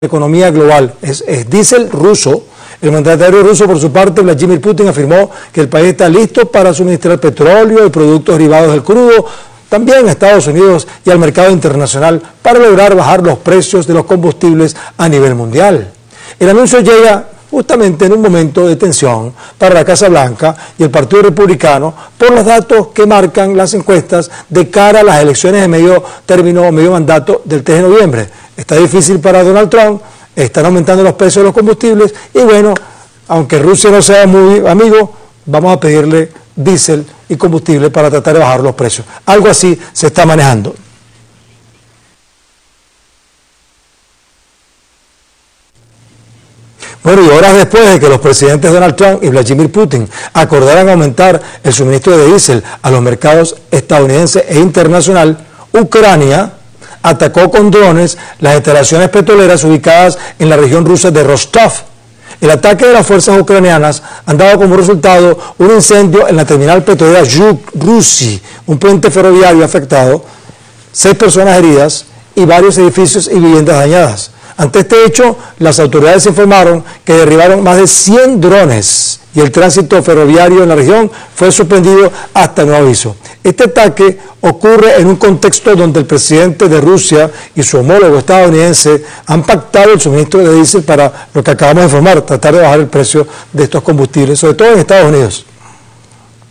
economía global, es diésel ruso. El mandatario ruso, por su parte, Vladimir Putin, afirmó que el país está listo para suministrar petróleo y productos derivados del crudo, también a Estados Unidos y al mercado internacional, para lograr bajar los precios de los combustibles a nivel mundial. El anuncio llega justamente en un momento de tensión para la Casa Blanca y el Partido Republicano por los datos que marcan las encuestas de cara a las elecciones de medio término o medio mandato del 3 de noviembre. Está difícil para Donald Trump, están aumentando los precios de los combustibles y bueno, aunque Rusia no sea muy amigo, vamos a pedirle diésel y combustible para tratar de bajar los precios. Algo así se está manejando. Bueno, y horas después de que los presidentes Donald Trump y Vladimir Putin acordaran aumentar el suministro de diésel a los mercados estadounidense e internacional, Ucrania atacó con drones las instalaciones petroleras ubicadas en la región rusa de Rostov. El ataque de las fuerzas ucranianas han dado como resultado un incendio en la terminal petrolera Yuk-Rusi, un puente ferroviario afectado, 6 personas heridas y varios edificios y viviendas dañadas. Ante este hecho, las autoridades informaron que derribaron más de 100 drones y el tránsito ferroviario en la región fue suspendido hasta nuevo aviso. Este ataque ocurre en un contexto donde el presidente de Rusia y su homólogo estadounidense han pactado el suministro de diésel para, lo que acabamos de informar, tratar de bajar el precio de estos combustibles, sobre todo en Estados Unidos.